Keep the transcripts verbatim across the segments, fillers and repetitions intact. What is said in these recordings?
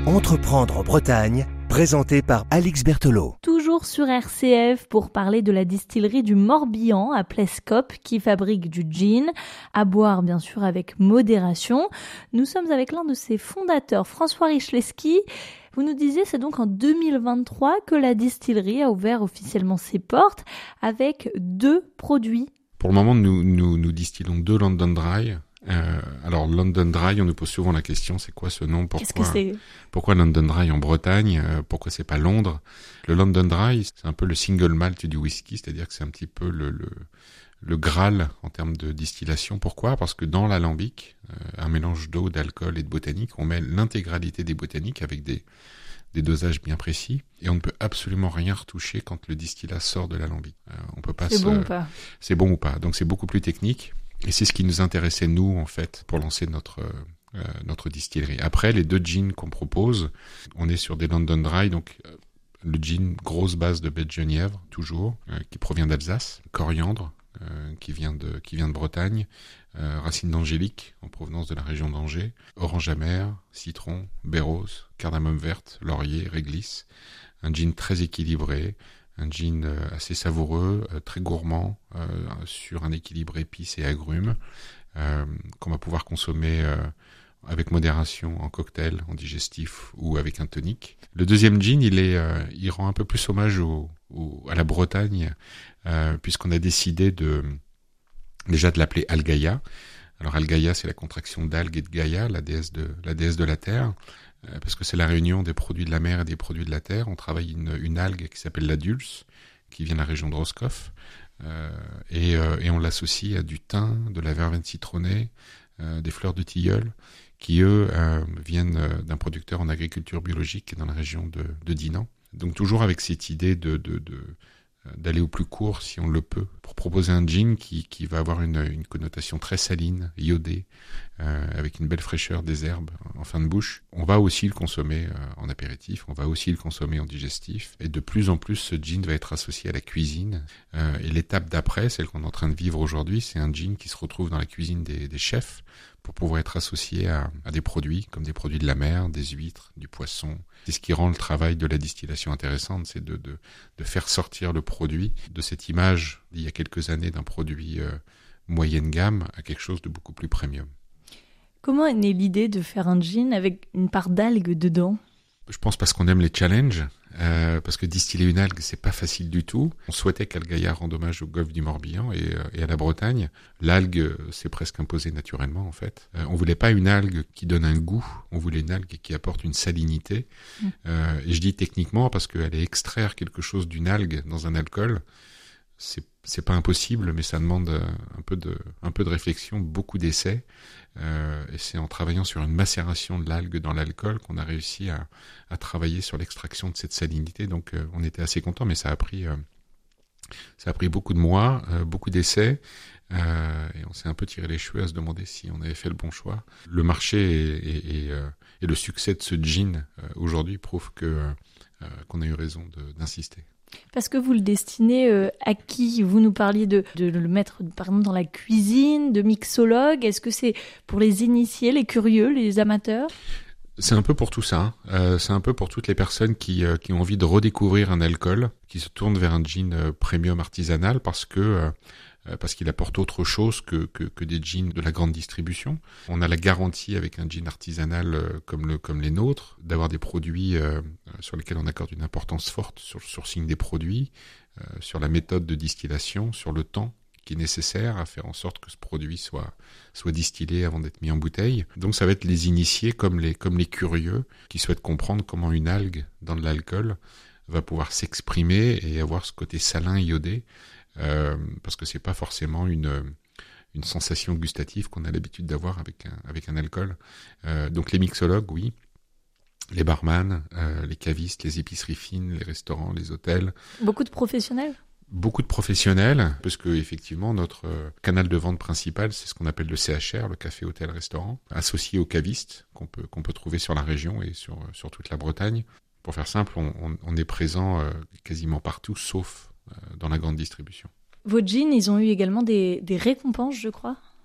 Entreprendre en Bretagne, présenté par Alix Berthelot. Toujours sur R C F pour parler de la distillerie du Morbihan à Plescope qui fabrique du gin, à boire bien sûr avec modération. Nous sommes avec l'un de ses fondateurs, François Rychlewski. Vous nous disiez, c'est donc en deux mille vingt-trois que la distillerie a ouvert officiellement ses portes avec deux produits. Pour le moment, nous, nous, nous distillons deux London Dry. Euh, alors London Dry, on nous pose souvent la question, c'est quoi ce nom? Pourquoi, Qu'est-ce que c'est? Pourquoi London Dry en Bretagne? euh, Pourquoi c'est pas Londres? Le London Dry, c'est un peu le single malt du whisky, c'est-à-dire que c'est un petit peu le, le, le Graal en termes de distillation. Pourquoi? Parce que dans l'alambic, euh, un mélange d'eau, d'alcool et de botanique, on met l'intégralité des botaniques avec des, des dosages bien précis, et on ne peut absolument rien retoucher quand le distillat sort de l'alambic. Euh, on peut pas. C'est se... bon ou pas? C'est bon ou pas. Donc c'est beaucoup plus technique. Et c'est ce qui nous intéressait, nous, en fait, pour lancer notre euh, notre distillerie. Après, les deux gins qu'on propose, on est sur des London Dry, donc euh, le gin, grosse base de baie de genièvre, toujours, euh, qui provient d'Alsace, coriandre, euh, qui vient de qui vient de Bretagne, euh, racine d'angélique, en provenance de la région d'Angers, orange amer, citron, baie rose, cardamome verte, laurier, réglisse, un gin très équilibré, un gin assez savoureux, très gourmand, euh, sur un équilibre épices et agrumes, euh, qu'on va pouvoir consommer euh, avec modération en cocktail, en digestif ou avec un tonic. Le deuxième gin, il est, euh, il rend un peu plus hommage au, au, à la Bretagne, euh, puisqu'on a décidé de déjà de l'appeler Algaïa. Alors Algaïa, c'est la contraction d'Algue et de Gaïa, la déesse de la déesse de la terre. Parce que c'est la réunion des produits de la mer et des produits de la terre. On travaille une, une algue qui s'appelle la dulce, qui vient de la région de Roscoff, euh, et, euh, et on l'associe à du thym, de la verveine citronnée, euh, des fleurs de tilleul, qui eux euh, viennent d'un producteur en agriculture biologique dans la région de, de Dinan. Donc toujours avec cette idée de, de, de d'aller au plus court si on le peut, pour proposer un gin qui, qui va avoir une, une connotation très saline, iodée, euh, avec une belle fraîcheur des herbes en fin de bouche. On va aussi le consommer euh, en apéritif, on va aussi le consommer en digestif, et de plus en plus ce gin va être associé à la cuisine. Euh, et l'étape d'après, celle qu'on est en train de vivre aujourd'hui, c'est un gin qui se retrouve dans la cuisine des, des chefs, pour pouvoir être associé à, à des produits, comme des produits de la mer, des huîtres, du poisson. C'est ce qui rend le travail de la distillation intéressante, c'est de, de, de faire sortir le produit de cette image, il y a quelques années, d'un produit euh, moyenne gamme à quelque chose de beaucoup plus premium. Comment est née l'idée de faire un gin avec une part d'algues dedans? Je pense parce qu'on aime les challenges, euh, parce que distiller une algue, c'est pas facile du tout. On souhaitait qu'Algaïa rende hommage au golfe du Morbihan et, euh, et à la Bretagne. L'algue s'est presque imposée naturellement, en fait. Euh, on voulait pas une algue qui donne un goût, on voulait une algue qui apporte une salinité. Mmh. Euh, et je dis techniquement parce qu'aller extraire quelque chose d'une algue dans un alcool, c'est c'est pas impossible, mais ça demande un peu de un peu de réflexion, beaucoup d'essais. Euh, et c'est en travaillant sur une macération de l'algue dans l'alcool qu'on a réussi à, à travailler sur l'extraction de cette salinité. Donc euh, on était assez contents, mais ça a pris euh, ça a pris beaucoup de mois, euh, beaucoup d'essais, euh, et on s'est un peu tiré les cheveux à se demander si on avait fait le bon choix. Le marché et, et, et, euh, et le succès de ce gin euh, aujourd'hui prouve que euh, qu'on a eu raison de, d'insister. Parce que vous le destinez euh, à qui? Vous nous parliez de, de le mettre par exemple dans la cuisine, de mixologue. Est-ce que c'est pour les initiés, les curieux, les amateurs? C'est un peu pour tout ça. Euh, c'est un peu pour toutes les personnes qui, euh, qui ont envie de redécouvrir un alcool, qui se tournent vers un gin euh, premium artisanal parce que euh, parce qu'il apporte autre chose que, que, que des gins de la grande distribution. On a la garantie avec un gin artisanal euh, comme, le, comme les nôtres, d'avoir des produits euh, sur lesquels on accorde une importance forte sur le sourcing des produits, euh, sur la méthode de distillation, sur le temps qui est nécessaire à faire en sorte que ce produit soit, soit distillé avant d'être mis en bouteille. Donc ça va être les initiés comme les, comme les curieux qui souhaitent comprendre comment une algue dans de l'alcool va pouvoir s'exprimer et avoir ce côté salin iodé. Euh, parce que c'est pas forcément une une sensation gustative qu'on a l'habitude d'avoir avec un avec un alcool. Euh, donc les mixologues, oui, les barman, euh, les cavistes, les épiceries fines, les restaurants, les hôtels. Beaucoup de professionnels. Beaucoup de professionnels, parce que effectivement notre euh, canal de vente principal, c'est ce qu'on appelle le C H R, le café hôtel restaurant, associé aux cavistes qu'on peut qu'on peut trouver sur la région et sur sur toute la Bretagne. Pour faire simple, on, on, on est présent euh, quasiment partout, sauf dans la grande distribution. Vos jeans, ils ont eu également des, des récompenses, je crois.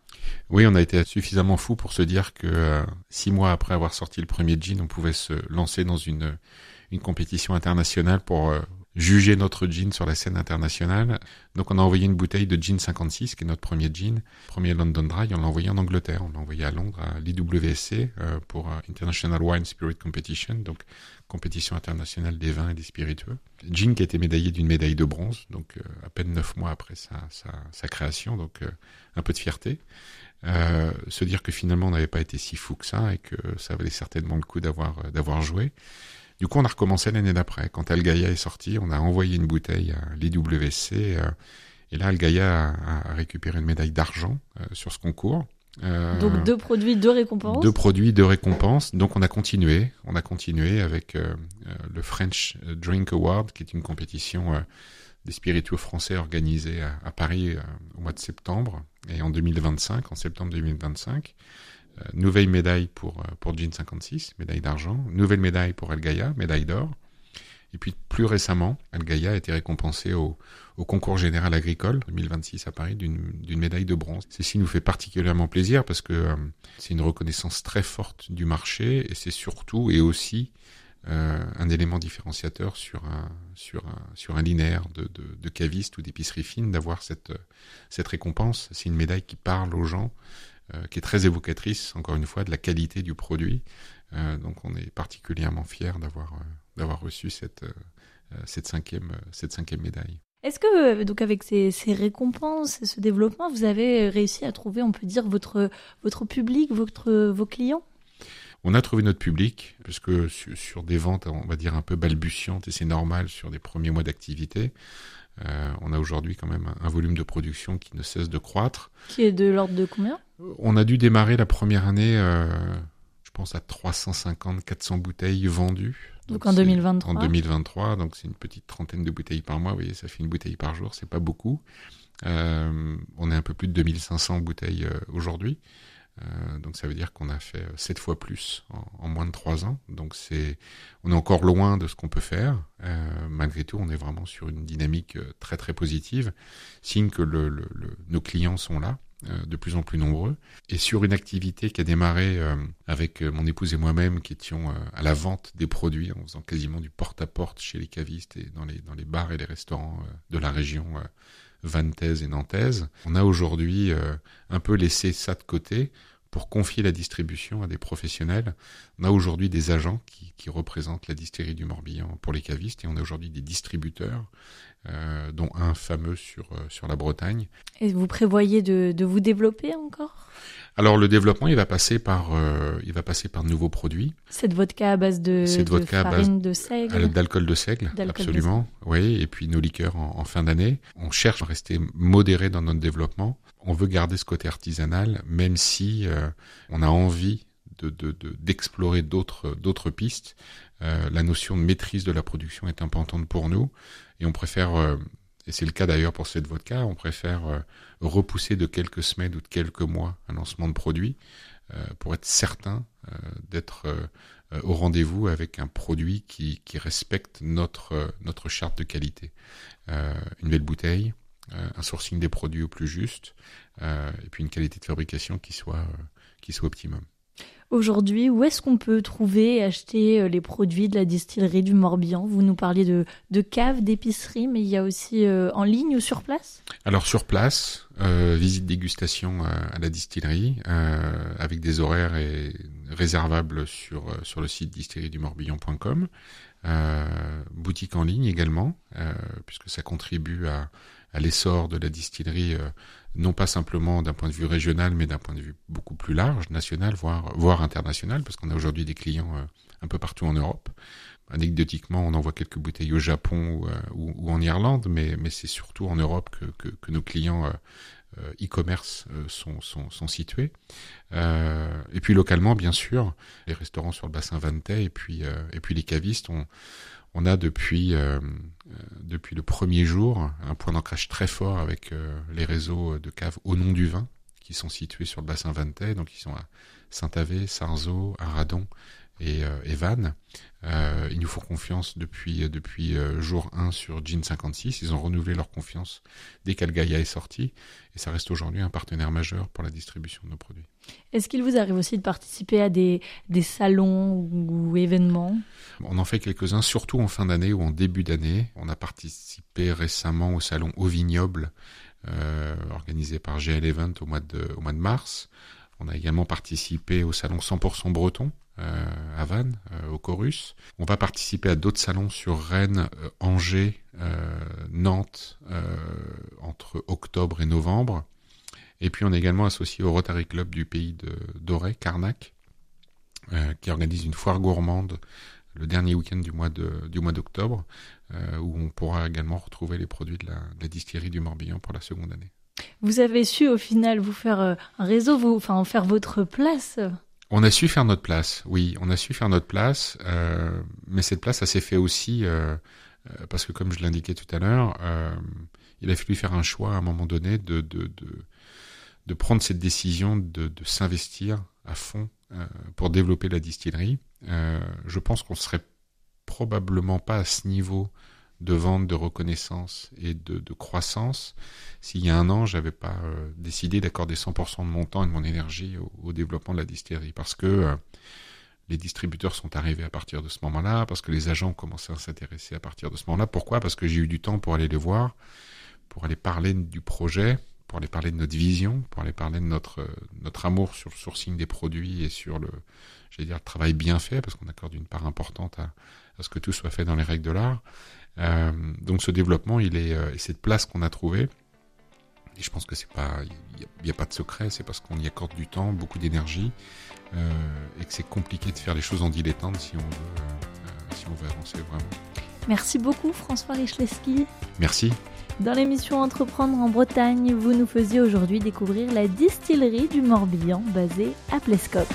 Oui, on a été suffisamment fous pour se dire que euh, six mois après avoir sorti le premier gin, on pouvait se lancer dans une, une compétition internationale pour euh, juger notre gin sur la scène internationale. Donc on a envoyé une bouteille de gin cinquante-six, qui est notre premier gin, premier London Dry, on l'a envoyé en Angleterre, on l'a envoyé à Londres, à l'I W C, euh, pour euh, International Wine Spirit Competition, donc compétition internationale des vins et des spiritueux. Gin qui a été médaillé d'une médaille de bronze, donc euh, à peine neuf mois après sa, sa, sa création, donc euh, un peu de fierté. Euh, se dire que finalement on n'avait pas été si fou que ça et que ça valait certainement le coup d'avoir, euh, d'avoir joué. Du coup, on a recommencé l'année d'après. Quand Algaia est sorti, on a envoyé une bouteille à l'I W C. Euh, et là, Algaia a, a récupéré une médaille d'argent euh, sur ce concours. Euh, Donc deux produits, deux récompenses. Deux produits, deux récompenses. Donc on a continué. On a continué avec euh, euh, le French Drink Award, qui est une compétition euh, des spiritueux français organisée à, à Paris euh, au mois de septembre. Et en deux mille vingt-cinq, en septembre deux mille vingt-cinq. Euh, nouvelle médaille pour, euh, pour Gin cinquante-six, médaille d'argent. Nouvelle médaille pour Algaia, médaille d'or. Et puis plus récemment, Algaia a été récompensé au, au concours général agricole deux mille vingt-six à Paris d'une, d'une médaille de bronze. Ceci nous fait particulièrement plaisir parce que euh, c'est une reconnaissance très forte du marché et c'est surtout et aussi euh, un élément différenciateur sur un, sur un, sur un linéaire de, de, de cavistes ou d'épicerie fine d'avoir cette, cette récompense. C'est une médaille qui parle aux gens, Euh, qui est très évocatrice, encore une fois, de la qualité du produit. Euh, donc on est particulièrement fiers d'avoir, euh, d'avoir reçu cette, euh, cette, cinquième, cette cinquième médaille. Est-ce que, donc avec ces, ces récompenses et ce développement, vous avez réussi à trouver, on peut dire, votre, votre public, votre, vos clients ? On a trouvé notre public, parce que sur, sur des ventes, on va dire, un peu balbutiantes, et c'est normal sur des premiers mois d'activité, Euh, on a aujourd'hui quand même un, un volume de production qui ne cesse de croître. Qui est de l'ordre de combien ? On a dû démarrer la première année, euh, je pense à trois cent cinquante à quatre cents bouteilles vendues. Donc, donc en deux mille vingt-trois. En deux mille vingt-trois, donc c'est une petite trentaine de bouteilles par mois. Vous voyez, ça fait une bouteille par jour, c'est pas beaucoup. Euh, on est un peu plus de deux mille cinq cents bouteilles euh, aujourd'hui. Euh, donc ça veut dire qu'on a fait sept fois plus en, en moins de trois ans. Donc c'est, on est encore loin de ce qu'on peut faire. Euh, malgré tout, on est vraiment sur une dynamique très très positive, signe que le, le, le, nos clients sont là, euh, de plus en plus nombreux. Et sur une activité qui a démarré euh, avec mon épouse et moi-même, qui étions euh, à la vente des produits, en faisant quasiment du porte-à-porte chez les cavistes et dans les, dans les bars et les restaurants euh, de la région euh, vantaise et nantaise. On a aujourd'hui euh, un peu laissé ça de côté pour confier la distribution à des professionnels. On a aujourd'hui des agents qui, qui représentent la distillerie du Morbihan pour les cavistes et on a aujourd'hui des distributeurs, euh, dont un fameux sur, euh, sur la Bretagne. Et vous prévoyez de, de vous développer encore ? Alors le développement, il va passer par, euh, il va passer par de nouveaux produits. Cette vodka à base de, Cette de vodka farine à base de seigle, d'alcool de seigle, d'alcool absolument. De seigle. Oui, et puis nos liqueurs en, en fin d'année. On cherche à rester modéré dans notre développement. On veut garder ce côté artisanal, même si euh, on a envie de, de, de, d'explorer d'autres, d'autres pistes. Euh, la notion de maîtrise de la production est importante pour nous, et on préfère, euh, et c'est le cas d'ailleurs pour cette vodka, on préfère euh, repousser de quelques semaines ou de quelques mois un lancement de produit euh, pour être certain euh, d'être euh, au rendez-vous avec un produit qui, qui respecte notre, euh, notre charte de qualité. Euh, une belle bouteille, euh, un sourcing des produits au plus juste, euh, et puis une qualité de fabrication qui soit, euh, qui soit optimum. Aujourd'hui, où est-ce qu'on peut trouver et acheter les produits de la distillerie du Morbihan ? Vous nous parliez de, de caves, d'épiceries, mais il y a aussi euh, en ligne ou sur place ? Alors sur place, euh, visite dégustation euh, à la distillerie, euh, avec des horaires et réservables sur, euh, sur le site distillerie du morbihan point com. Euh, boutique en ligne également, euh, puisque ça contribue à, à l'essor de la distillerie, euh, non pas simplement d'un point de vue régional, mais d'un point de vue beaucoup plus large, national, voire, voire international, parce qu'on a aujourd'hui des clients euh, un peu partout en Europe. Anecdotiquement, on envoie quelques bouteilles au Japon ou, euh, ou, ou en Irlande, mais, mais c'est surtout en Europe que, que, que nos clients euh, euh, e-commerce euh, sont, sont, sont situés. Euh, et puis localement, bien sûr, les restaurants sur le bassin Vantais et puis, euh, et puis les cavistes, on, on a depuis, euh, depuis le premier jour un point d'ancrage très fort avec euh, les réseaux de caves au nom du vin qui sont situés sur le bassin Vantais, donc ils sont à Saint-Avé, Sarzeau, Arradon et, euh, et Van. Euh, ils nous font confiance depuis depuis euh, jour un sur Gin cinquante-six. Ils ont renouvelé leur confiance dès qu'Algaia est sorti, et ça reste aujourd'hui un partenaire majeur pour la distribution de nos produits. Est-ce qu'il vous arrive aussi de participer à des, des salons ou, ou événements ? On en fait quelques-uns, surtout en fin d'année ou en début d'année. On a participé récemment au salon Au Vignoble, euh, organisé par G L Event au mois de, au mois de mars. On a également participé au salon cent pour cent breton euh, à Vannes, euh, au Chorus. On va participer à d'autres salons sur Rennes, euh, Angers, euh, Nantes, euh, entre octobre et novembre. Et puis on est également associé au Rotary Club du pays de d'Auray, Carnac, euh, qui organise une foire gourmande le dernier week-end du mois de du mois d'octobre, euh, où on pourra également retrouver les produits de la, de la distillerie du Morbihan pour la seconde année. Vous avez su au final vous faire euh, un réseau, vous, enfin faire votre place. On a su faire notre place, oui, on a su faire notre place, euh, mais cette place, ça s'est fait aussi euh, euh, parce que, comme je l'indiquais tout à l'heure, euh, il a fallu faire un choix à un moment donné de de de, de prendre cette décision de, de s'investir à fond euh, pour développer la distillerie. Euh, je pense qu'on serait probablement pas à ce niveau de vente, de reconnaissance et de, de croissance s'il y a un an, j'avais pas euh, décidé d'accorder cent pour cent de mon temps et de mon énergie au, au développement de la distillerie, parce que euh, les distributeurs sont arrivés à partir de ce moment-là, parce que les agents ont commencé à s'intéresser à partir de ce moment-là. Pourquoi ? Parce que j'ai eu du temps pour aller les voir, pour aller parler du projet, pour aller parler de notre vision, pour aller parler de notre euh, notre amour sur le sourcing des produits et sur le, j'allais dire, le travail bien fait, parce qu'on accorde une part importante à, à ce que tout soit fait dans les règles de l'art. Euh, donc ce développement, il est, euh, et cette place qu'on a trouvée, et je pense que c'est pas, il n'y a, a pas de secret, c'est parce qu'on y accorde du temps, beaucoup d'énergie, euh, et que c'est compliqué de faire les choses en dilettante si on veut, euh, si on veut avancer vraiment. Merci beaucoup François Rychlewski. Merci. Dans l'émission Entreprendre en Bretagne, vous nous faisiez aujourd'hui découvrir la distillerie du Morbihan basée à Plescope.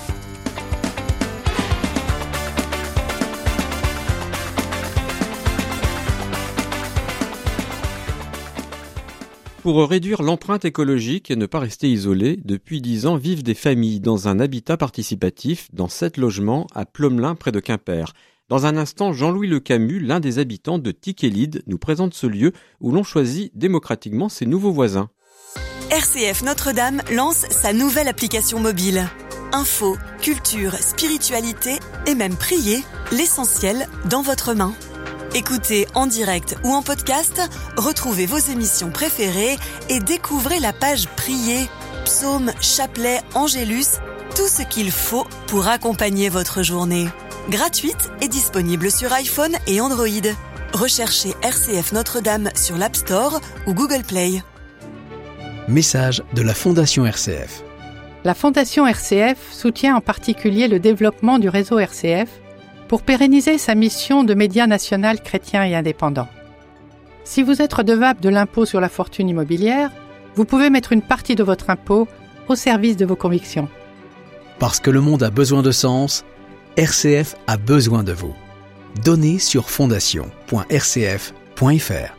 Pour réduire l'empreinte écologique et ne pas rester isolés, depuis dix ans vivent des familles dans un habitat participatif dans sept logements à Plomelin près de Quimper. Dans un instant, Jean-Louis Le Camus, l'un des habitants de Tiquelide, nous présente ce lieu où l'on choisit démocratiquement ses nouveaux voisins. R C F Notre-Dame lance sa nouvelle application mobile. Info, culture, spiritualité et même prier, l'essentiel dans votre main. Écoutez en direct ou en podcast, retrouvez vos émissions préférées et découvrez la page Prier, psaumes, chapelets, angélus, tout ce qu'il faut pour accompagner votre journée. Gratuite et disponible sur iPhone et Android. Recherchez R C F Notre-Dame sur l'App Store ou Google Play. Message de la Fondation R C F. La Fondation R C F soutient en particulier le développement du réseau R C F pour pérenniser sa mission de média national chrétien et indépendant. Si vous êtes redevable de l'impôt sur la fortune immobilière, vous pouvez mettre une partie de votre impôt au service de vos convictions. Parce que le monde a besoin de sens, R C F a besoin de vous. Donnez sur fondation point r c f point f r.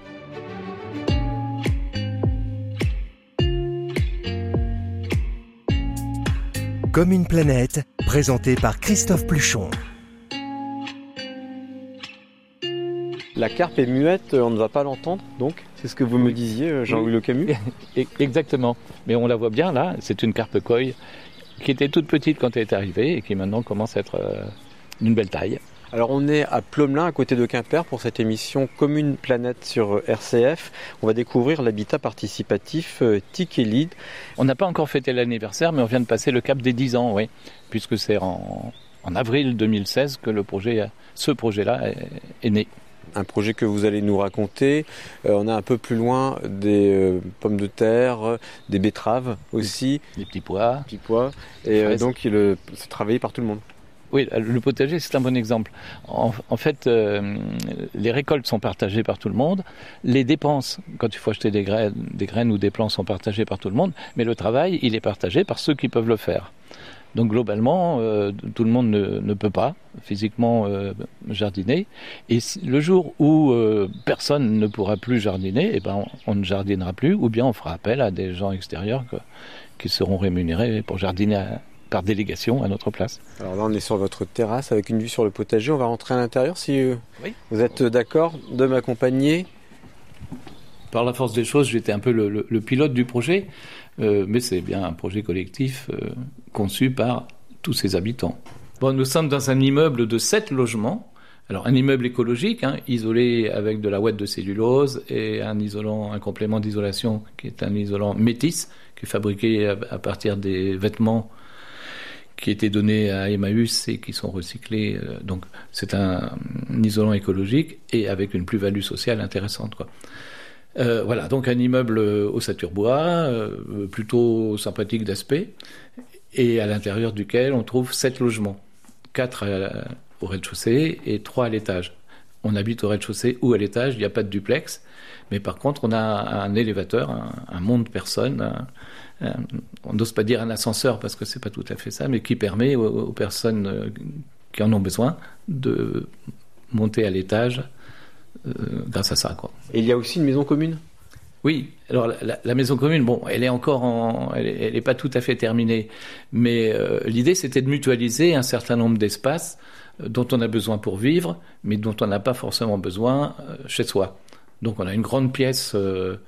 Comme une planète, présenté par Christophe Pluchon. La carpe est muette, on ne va pas l'entendre, donc c'est ce que vous me disiez, Jean-Louis Le Camus. Exactement, mais on la voit bien là, c'est une carpe koi qui était toute petite quand elle est arrivée et qui maintenant commence à être euh, d'une belle taille. Alors on est à Plomelin, à côté de Quimper, pour cette émission Commune Planète sur R C F. On va découvrir l'habitat participatif euh, Tiquelide. On n'a pas encore fêté l'anniversaire, mais on vient de passer le cap des dix ans, oui, puisque c'est en, en avril deux mille seize que le projet, ce projet-là est, est né. Un projet que vous allez nous raconter. Euh, on a un peu plus loin des euh, pommes de terre, des betteraves aussi. Des petits pois. Des petits pois. Et euh, donc, il, euh, c'est travaillé par tout le monde. Oui, le potager, c'est un bon exemple. En, en fait, euh, les récoltes sont partagées par tout le monde. Les dépenses, quand il faut acheter des graines, des graines ou des plants, sont partagées par tout le monde. Mais le travail, il est partagé par ceux qui peuvent le faire. Donc globalement, euh, tout le monde ne, ne peut pas physiquement euh, jardiner. Et si, le jour où euh, personne ne pourra plus jardiner, eh ben on, on ne jardinera plus, ou bien on fera appel à des gens extérieurs que, qui seront rémunérés pour jardiner à, par délégation à notre place. Alors là, on est sur votre terrasse avec une vue sur le potager. On va rentrer à l'intérieur si oui. vous êtes d'accord de m'accompagner. Par la force des choses, j'étais un peu le, le, le pilote du projet, euh, mais c'est bien un projet collectif euh, conçu par tous ses habitants. Bon, nous sommes dans un immeuble de sept logements. Alors un immeuble écologique, hein, isolé avec de la ouate de cellulose et un isolant, un complément d'isolation qui est un isolant métis, qui est fabriqué à, à partir des vêtements qui étaient donnés à Emmaüs et qui sont recyclés. Donc c'est un, un isolant écologique et avec une plus-value sociale intéressante, quoi. Euh, voilà, donc un immeuble ossature-bois, euh, plutôt sympathique d'aspect, et à l'intérieur duquel on trouve sept logements, quatre à, au rez-de-chaussée et trois à l'étage. On habite au rez-de-chaussée ou à l'étage, il n'y a pas de duplex, mais par contre on a un élévateur, un, un monte-personne, un, un, on n'ose pas dire un ascenseur parce que c'est pas tout à fait ça, mais qui permet aux, aux personnes qui en ont besoin de monter à l'étage euh, grâce à ça, quoi. Et il y a aussi une maison commune ? Oui, alors la, la maison commune, bon, elle est encore en, elle n'est pas tout à fait terminée, mais euh, l'idée c'était de mutualiser un certain nombre d'espaces euh, dont on a besoin pour vivre, mais dont on n'a pas forcément besoin euh, chez soi. Donc on a une grande pièce euh,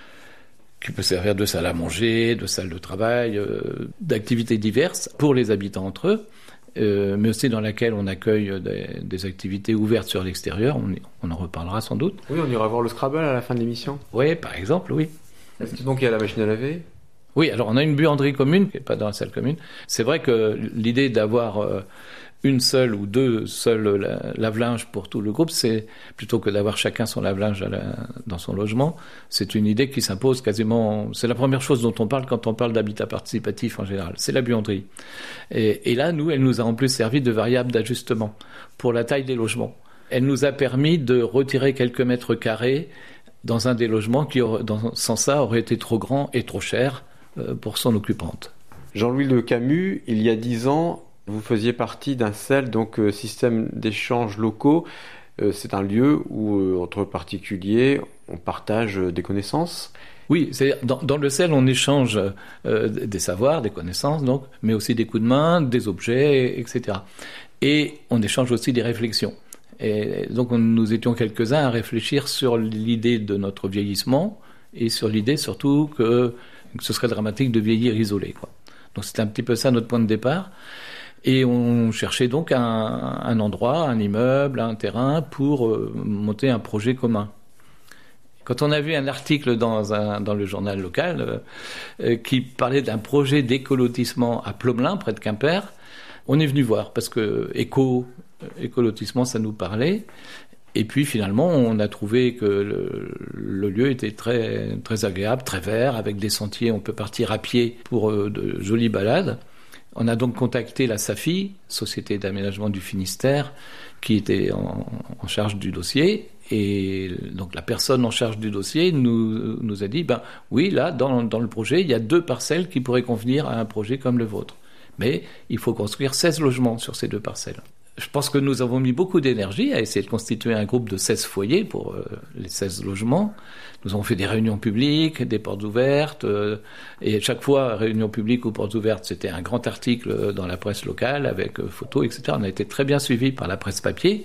qui peut servir de salle à manger, de salle de travail, euh, d'activités diverses pour les habitants entre eux, euh, mais aussi dans laquelle on accueille des, des activités ouvertes sur l'extérieur. On, on en reparlera sans doute. Oui, on ira voir le Scrabble à la fin de l'émission. Oui, par exemple, oui. Est-ce que donc il y a la machine à laver ? Oui, alors on a une buanderie commune, qui n'est pas dans la salle commune. C'est vrai que l'idée d'avoir euh, une seule ou deux seuls lave-linges pour tout le groupe, c'est plutôt que d'avoir chacun son lave-linge à la, dans son logement, c'est une idée qui s'impose quasiment. C'est la première chose dont on parle quand on parle d'habitat participatif en général, c'est la buanderie. Et, et là, nous, elle nous a en plus servi de variable d'ajustement pour la taille des logements. Elle nous a permis de retirer quelques mètres carrés dans un des logements qui, dans, sans ça, aurait été trop grand et trop cher euh, pour son occupante. Jean-Louis Le Camus, il y a dix ans, vous faisiez partie d'un C E L, donc euh, système d'échanges locaux. Euh, c'est un lieu où, euh, entre particuliers, on partage euh, des connaissances. Oui, c'est dans, dans le C E L, on échange euh, des savoirs, des connaissances, donc, mais aussi des coups de main, des objets, et cetera. Et on échange aussi des réflexions. Et donc, on, nous étions quelques-uns à réfléchir sur l'idée de notre vieillissement et sur l'idée surtout que, que ce serait dramatique de vieillir isolé, quoi. Donc, c'était un petit peu ça notre point de départ. Et on cherchait donc un, un endroit, un immeuble, un terrain pour euh, monter un projet commun. Quand on a vu un article dans, un, dans le journal local euh, qui parlait d'un projet d'écolotissement à Plomelin, près de Quimper, on est venu voir parce que éco, écolotissement, ça nous parlait. Et puis finalement, on a trouvé que le, le lieu était très, très agréable, très vert, avec des sentiers, on peut partir à pied pour euh, de jolies balades. On a donc contacté la SAFI, Société d'aménagement du Finistère, qui était en, en charge du dossier. Et donc la personne en charge du dossier nous, nous a dit, ben oui, là, dans, dans le projet, il y a deux parcelles qui pourraient convenir à un projet comme le vôtre. Mais il faut construire seize logements sur ces deux parcelles. Je pense que nous avons mis beaucoup d'énergie à essayer de constituer un groupe de seize foyers pour euh, les seize logements. Nous avons fait des réunions publiques, des portes ouvertes, euh, et chaque fois, réunion publique ou portes ouvertes, c'était un grand article dans la presse locale avec euh, photos, et cetera. On a été très bien suivis par la presse papier.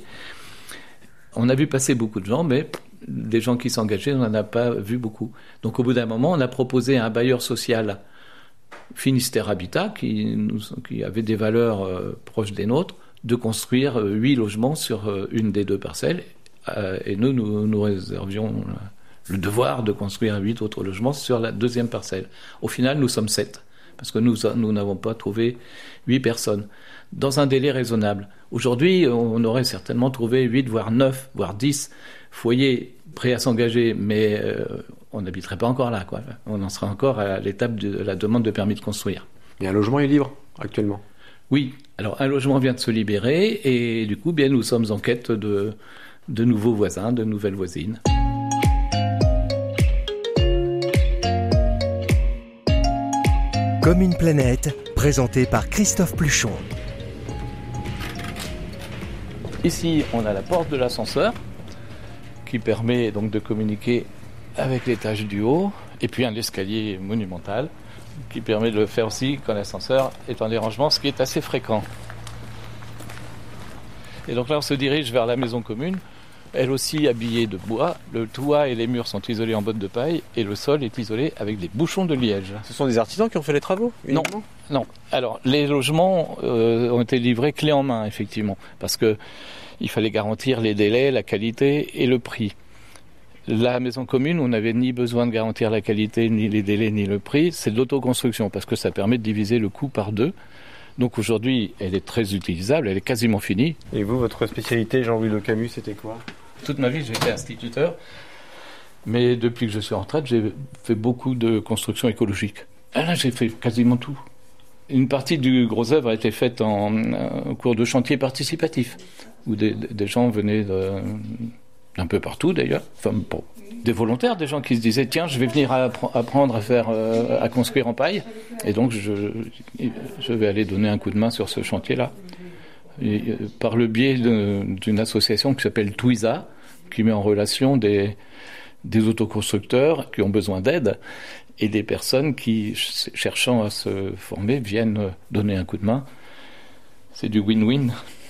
On a vu passer beaucoup de gens, mais des gens qui s'engageaient, on n'en a pas vu beaucoup. Donc au bout d'un moment, on a proposé à un bailleur social, Finistère Habitat, qui, nous, qui avait des valeurs euh, proches des nôtres, de construire euh, huit logements sur euh, une des deux parcelles. Euh, et nous, nous, nous réservions le devoir de construire huit autres logements sur la deuxième parcelle. Au final, nous sommes sept, parce que nous, nous n'avons pas trouvé huit personnes, dans un délai raisonnable. Aujourd'hui, on aurait certainement trouvé huit, voire neuf, voire dix foyers prêts à s'engager, mais euh, on n'habiterait pas encore là, quoi. On en sera encore à l'étape de la demande de permis de construire. Et un logement est libre, actuellement ? Oui, alors un logement vient de se libérer, et du coup, bien, nous sommes en quête de, de nouveaux voisins, de nouvelles voisines. Comme une planète, présenté par Christophe Pluchon. Ici, on a la porte de l'ascenseur qui permet donc de communiquer avec l'étage du haut, et puis un escalier monumental qui permet de le faire aussi quand l'ascenseur est en dérangement, ce qui est assez fréquent. Et donc là, on se dirige vers la maison commune, elle aussi habillée de bois. Le toit et les murs sont isolés en bottes de paille et le sol est isolé avec des bouchons de liège. Ce sont des artisans qui ont fait les travaux Non, non. Alors, les logements euh, ont été livrés clé en main, effectivement, parce que il fallait garantir les délais, la qualité et le prix. La maison commune, on n'avait ni besoin de garantir la qualité, ni les délais, ni le prix. C'est de l'autoconstruction, parce que ça permet de diviser le coût par deux. Donc aujourd'hui, elle est très utilisable, elle est quasiment finie. Et vous, votre spécialité, Jean-Louis Le Camus, c'était quoi ? Toute ma vie, j'ai été instituteur. Mais depuis que je suis en retraite, j'ai fait beaucoup de construction écologique. Ah là, j'ai fait quasiment tout. Une partie du gros œuvre a été faite en, en cours de chantier participatif, où des, des gens venaient de, d'un peu partout d'ailleurs, enfin, bon, des volontaires, des gens qui se disaient tiens, je vais venir apprendre à faire, euh, à construire en paille, et donc je, je vais aller donner un coup de main sur ce chantier-là. Et, euh, par le biais de, d'une association qui s'appelle Twiza, qui met en relation des, des autoconstructeurs qui ont besoin d'aide et des personnes qui, cherchant à se former, viennent donner un coup de main. C'est du win-win.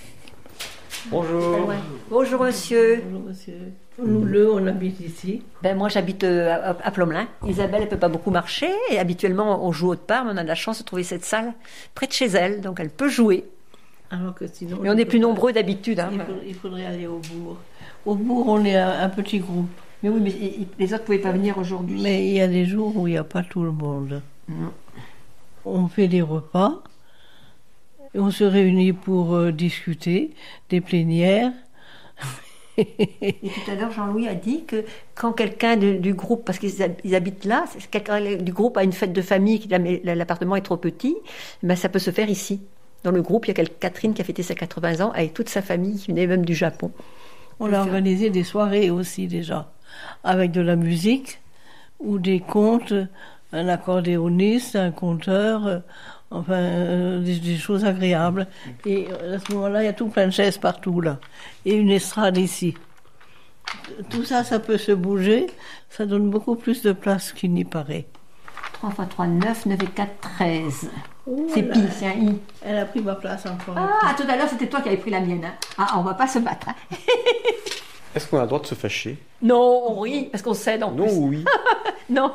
Bonjour. Ouais. Bonjour monsieur. Bonjour monsieur. Nous deux, on habite ici. Ben moi j'habite à, à Plomelin. Isabelle elle peut pas beaucoup marcher et habituellement on joue autre part, mais on a de la chance de trouver cette salle près de chez elle, donc elle peut jouer. Alors que sinon. Mais on est plus pas... nombreux d'habitude. Hein. Il, faut, il faudrait aller au bourg. Au bourg on est un, un petit groupe. Mais oui, mais les autres ne pouvaient pas venir aujourd'hui. Mais il y a des jours où il n'y a pas tout le monde. Non. On fait des repas. Et on se réunit pour euh, discuter, des plénières. Et tout à l'heure, Jean-Louis a dit que quand quelqu'un de, du groupe, parce qu'ils habitent là, quelqu'un du groupe a une fête de famille, l'appartement est trop petit, ben ça peut se faire ici. Dans le groupe, il y a Catherine qui a fêté ses quatre-vingts ans avec toute sa famille qui venait même du Japon. On a organisé des soirées aussi déjà, avec de la musique ou des contes, un accordéoniste, un conteur, enfin euh, des, des choses agréables. Et à ce moment-là, il y a tout plein de chaises partout là, et une estrade ici. Tout ça, ça peut se bouger, ça donne beaucoup plus de place qu'il n'y paraît. trois fois trois, neuf, neuf et quatre, treize. Oh, c'est pi, c'est un i. Elle a pris ma place encore. Ah, tout à l'heure, c'était toi qui avais pris la mienne. Hein. Ah, on va pas se battre. Hein. Est-ce qu'on a le droit de se fâcher ? Non, on rit, parce qu'on cède en non, plus. Non, oui. Non.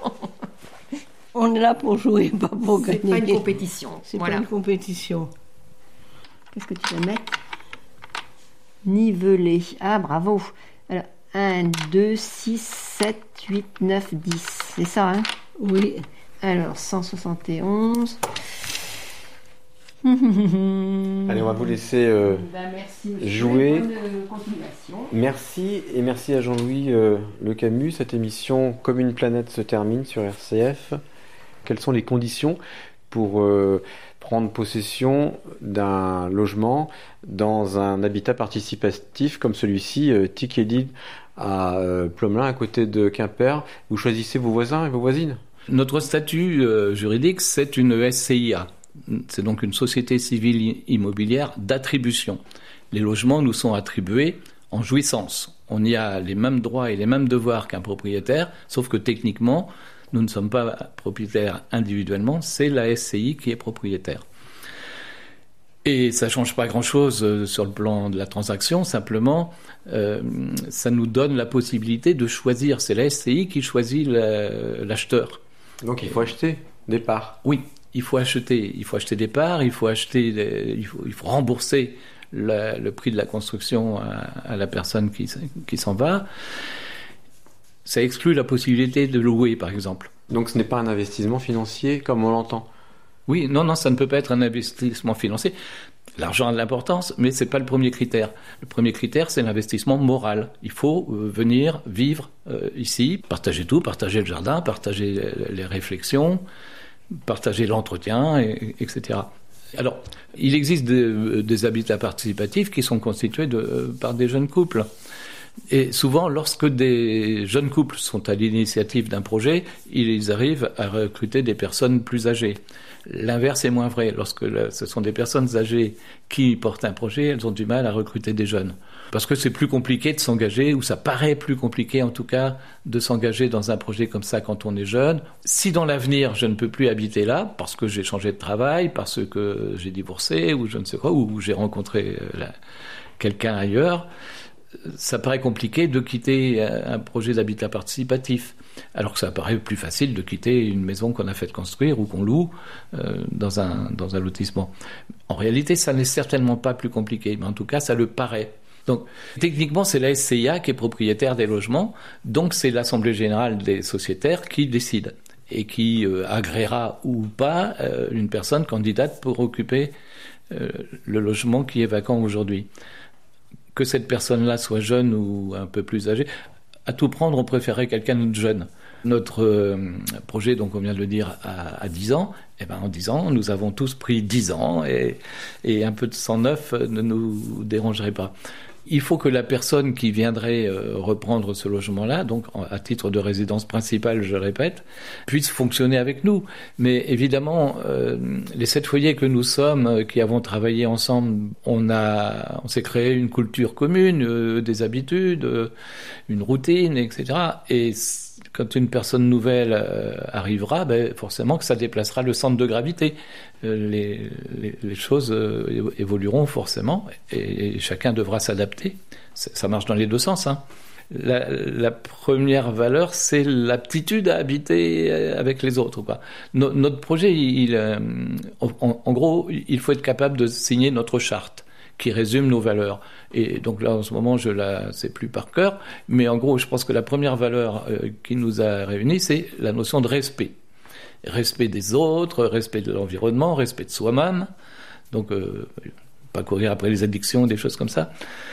On est là pour jouer, pas pour c'est gagner. C'est pas une compétition. C'est voilà. pas une compétition. Qu'est-ce que tu vas mettre ? Nivelé. Ah, bravo. Alors, un, deux, six, sept, huit, neuf, dix. C'est ça, hein ? Oui. Alors, cent soixante et onze. Allez, on va vous laisser euh, ben, merci, jouer. Continuation. Merci et merci à Jean-Louis euh, Le Camus. Cette émission Comme une planète se termine sur R C F. Quelles sont les conditions pour euh, prendre possession d'un logement dans un habitat participatif comme celui-ci, euh, Tiquelide à euh, Plomelin, à côté de Quimper. Vous choisissez vos voisins et vos voisines ? Notre statut euh, juridique, c'est une S C I A. C'est donc une société civile immobilière d'attribution. Les logements nous sont attribués en jouissance. On y a les mêmes droits et les mêmes devoirs qu'un propriétaire, sauf que techniquement, nous ne sommes pas propriétaires individuellement, c'est la S C I qui est propriétaire. Et ça ne change pas grand-chose sur le plan de la transaction, simplement, euh, ça nous donne la possibilité de choisir. C'est la S C I qui choisit la, l'acheteur. Donc il faut acheter des parts. Oui, il faut acheter, il faut acheter des parts, il faut acheter, des, il faut, il faut rembourser le, le prix de la construction à, à la personne qui, qui s'en va. Ça exclut la possibilité de louer, par exemple. Donc ce n'est pas un investissement financier comme on l'entend. Oui, non, non, ça ne peut pas être un investissement financier. L'argent a de l'importance, mais c'est pas le premier critère. Le premier critère, c'est l'investissement moral. Il faut euh, venir vivre euh, ici, partager tout, partager le jardin, partager les réflexions, partager l'entretien, et, etc. Alors, il existe des, des habitats participatifs qui sont constitués de, par des jeunes couples. Et souvent, lorsque des jeunes couples sont à l'initiative d'un projet, ils arrivent à recruter des personnes plus âgées. L'inverse est moins vrai. Lorsque ce sont des personnes âgées qui portent un projet, elles ont du mal à recruter des jeunes. Parce que c'est plus compliqué de s'engager, ou ça paraît plus compliqué en tout cas, de s'engager dans un projet comme ça quand on est jeune. Si dans l'avenir, je ne peux plus habiter là, parce que j'ai changé de travail, parce que j'ai divorcé, ou je ne sais quoi, ou j'ai rencontré la, quelqu'un ailleurs, ça paraît compliqué de quitter un projet d'habitat participatif. Alors que ça paraît plus facile de quitter une maison qu'on a fait construire ou qu'on loue euh, dans un, dans un lotissement. En réalité, ça n'est certainement pas plus compliqué, mais en tout cas, ça le paraît. Donc, techniquement, c'est la S C I A qui est propriétaire des logements, donc c'est l'Assemblée générale des sociétaires qui décide et qui euh, agréera ou pas euh, une personne candidate pour occuper euh, le logement qui est vacant aujourd'hui. Que cette personne-là soit jeune ou un peu plus âgée, à tout prendre, on préférait quelqu'un de jeune. Notre euh, projet, donc on vient de le dire, à, à dix ans, et ben en dix ans, nous avons tous pris dix ans et, et un peu de sang neuf ne nous dérangerait pas. Il faut que la personne qui viendrait euh, reprendre ce logement-là, donc à titre de résidence principale, je répète, puisse fonctionner avec nous. Mais évidemment, euh, les sept foyers que nous sommes, euh, qui avons travaillé ensemble, on a, on s'est créé une culture commune, euh, des habitudes, euh, une routine, et cetera. Et quand une personne nouvelle euh, arrivera, ben, forcément que ça déplacera le centre de gravité. Euh, les, les, les choses euh, évolueront forcément et, et chacun devra s'adapter. Ça, ça marche dans les deux sens, hein. La, la première valeur, c'est l'aptitude à habiter avec les autres, quoi. No, notre projet, il, euh, en, en gros, il faut être capable de signer notre charte qui résume nos valeurs. Et donc là, en ce moment, je la sais plus par cœur, mais en gros, je pense que la première valeur euh, qui nous a réunis, c'est la notion de respect. Respect des autres, respect de l'environnement, respect de soi-même. Donc, euh, pas courir après les addictions, des choses comme ça.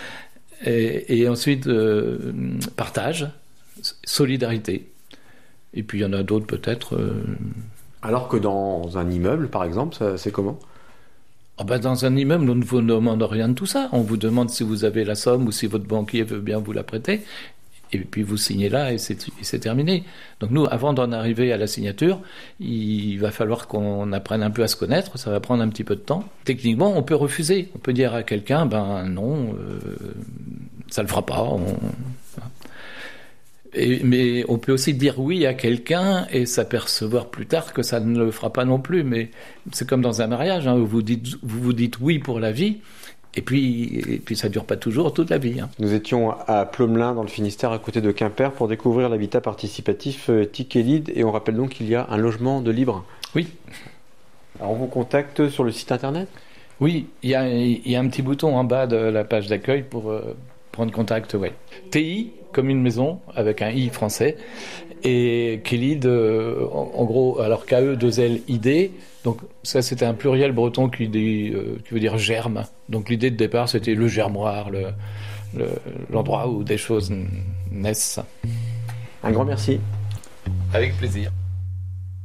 Et, et ensuite, euh, partage, solidarité. Et puis, il y en a d'autres peut-être. Euh... Alors que dans un immeuble, par exemple, ça, c'est comment ? Ah ben dans un immeuble, on ne vous demande rien de tout ça. On vous demande si vous avez la somme ou si votre banquier veut bien vous la prêter. Et puis vous signez là et c'est, et c'est terminé. Donc nous, avant d'en arriver à la signature, il va falloir qu'on apprenne un peu à se connaître. Ça va prendre un petit peu de temps. Techniquement, on peut refuser. On peut dire à quelqu'un, ben non, euh, ça le fera pas. On... Et, mais on peut aussi dire oui à quelqu'un et s'apercevoir plus tard que ça ne le fera pas non plus. Mais c'est comme dans un mariage, hein, où vous dites, vous vous dites oui pour la vie, et puis, et puis ça ne dure pas toujours toute la vie. Hein. Nous étions à Plomelin, dans le Finistère, à côté de Quimper, pour découvrir l'habitat participatif Tikelid, et on rappelle donc qu'il y a un logement de libre. Oui. Alors on vous contacte sur le site internet ? Oui, il y a, il y a un petit bouton en bas de la page d'accueil pour euh, prendre contact, ouais. T I, comme une maison, avec un I français, et Kelid, euh, en, en gros, alors K E deux L I D, donc ça c'était un pluriel breton qui, dit, euh, qui veut dire germe, donc l'idée de départ c'était le germoir, le, le, l'endroit où des choses naissent. Un grand merci. Avec plaisir.